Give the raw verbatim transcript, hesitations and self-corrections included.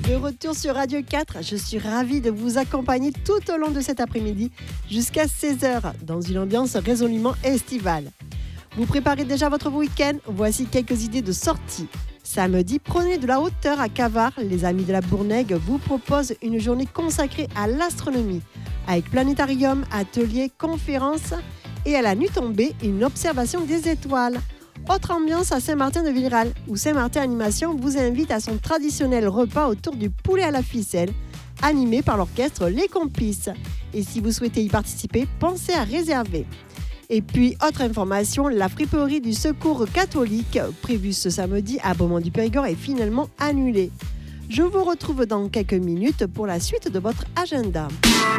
De retour sur Radio quatre, je suis ravie de vous accompagner tout au long de cet après-midi jusqu'à seize heures dans une ambiance résolument estivale. Vous préparez déjà votre week-end? Voici quelques idées de sortie. Samedi, prenez de la hauteur à Cavard. Les amis de la Bournègue vous proposent une journée consacrée à l'astronomie avec planétarium, ateliers, conférences et à la nuit tombée, une observation des étoiles. Autre ambiance à Saint-Martin-de-Villeral, où Saint-Martin Animation vous invite à son traditionnel repas autour du poulet à la ficelle, animé par l'orchestre Les Complices. Et si vous souhaitez y participer, pensez à réserver. Et puis, autre information, la friperie du Secours catholique, prévue ce samedi à Beaumont-du-Périgord, est finalement annulée. Je vous retrouve dans quelques minutes pour la suite de votre agenda.